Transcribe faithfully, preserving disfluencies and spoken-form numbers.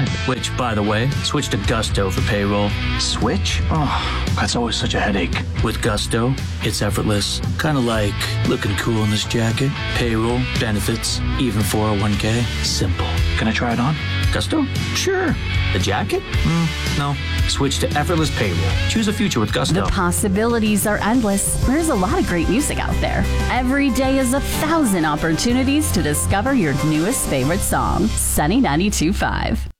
five. Which, by the way, switch to Gusto for payroll. Switch? Oh, that's always such a headache. With Gusto, it's effortless. Kind of like looking cool in this jacket. Payroll, benefits, even four oh one k. Simple. Can I try it on? Gusto? Sure. The jacket? Mm, no. Switch to effortless payroll. Choose a future with Gusto. The possibilities are endless. There's a lot of great music out there. Every day is a thousand opportunities to discover your newest favorite song. Sunny ninety-two point five.